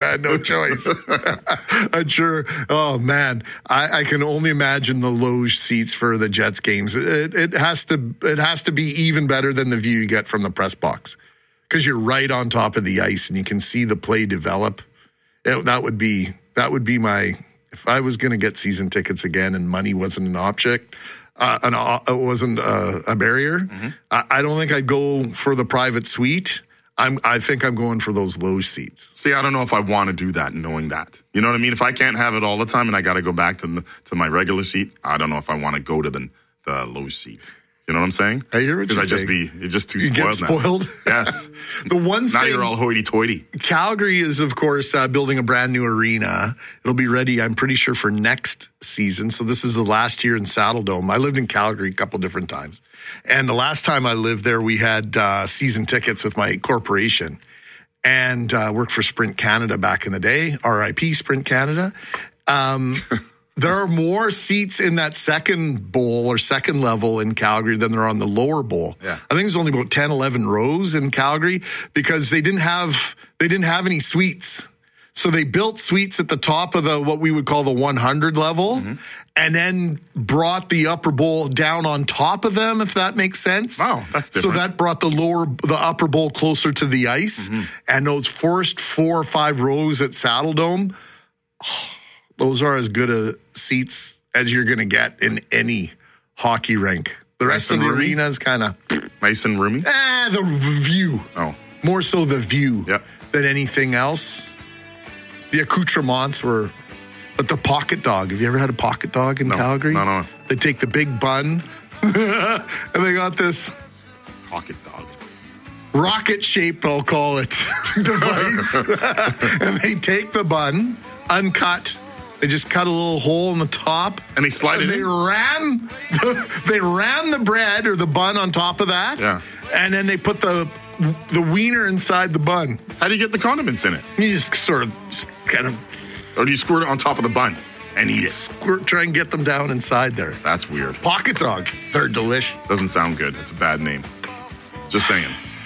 I had no choice. I'm sure. Oh, man. I can only imagine the loge seats for the Jets games. It has to be even better than the view you get from the press box because you're right on top of the ice and you can see the play develop. That would be my, if I was going to get season tickets again and money wasn't an object, it wasn't a barrier. Mm-hmm. I don't think I'd go for the private suite. I think I'm going for those loge seats. See, I don't know if I want to do that knowing that. You know what I mean? If I can't have it all the time and I got to go back to my regular seat, I don't know if I want to go to the loge seat. You know what I'm saying? I hear what you're saying. You're just too spoiled now. You get spoiled? Yes. The one now thing, you're all hoity-toity. Calgary is, of course, building a brand new arena. It'll be ready, I'm pretty sure, for next season. So this is the last year in Saddle Dome. I lived in Calgary a couple different times. And the last time I lived there, we had season tickets with my corporation. And worked for Sprint Canada back in the day. RIP Sprint Canada. There are more seats in that second bowl or second level in Calgary than there are on the lower bowl. Yeah. I think there's only about 10, 11 rows in Calgary because they didn't have any suites. So they built suites at the top of what we would call the 100 level, mm-hmm. and then brought the upper bowl down on top of them, if that makes sense. Wow, that's different. So that brought the upper bowl closer to the ice, mm-hmm. and those first 4 or 5 rows at Saddle Dome, those are as good a seats as you're going to get in any hockey rink. The rest of the arena is kind of nice and roomy. The view. Oh, more so the view yep. than anything else. The accoutrements were, but the pocket dog. Have you ever had a pocket dog in Calgary? No. They take the big bun, and they got this pocket dog. Rocket shaped, I'll call it, device, and they take the bun, uncut. They just cut a little hole in the top. And they slide it in? They ram the bread or the bun on top of that. Yeah. And then they put the wiener inside the bun. How do you get the condiments in it? You just sort of kind of... Or do you squirt it on top of the bun and eat it? Try and get them down inside there. That's weird. Pocket dog. They're delish. Doesn't sound good. It's a bad name. Just saying.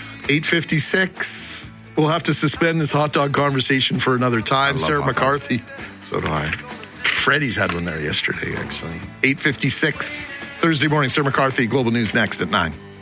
8:56. We'll have to suspend this hot dog conversation for another time. Sarah McCarthy. So do I. Freddie's had one there yesterday, actually. 8:56. Thursday morning, Sarah McCarthy. Global News next at 9.